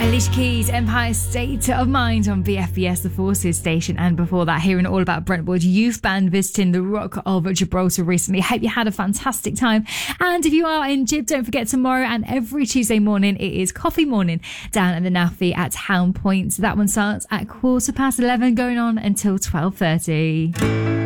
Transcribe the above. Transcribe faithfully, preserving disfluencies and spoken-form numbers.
Alicia Keys, Empire State of Mind on B F B S, the Forces station. And before that, hearing all about Brentwood Youth Band visiting the Rock of Gibraltar recently. Hope you had a fantastic time. And if you are in Gib, don't forget tomorrow and every Tuesday morning, it is coffee morning down at the Naffy at Hound Point. That one starts at quarter past eleven, going on until twelve thirty.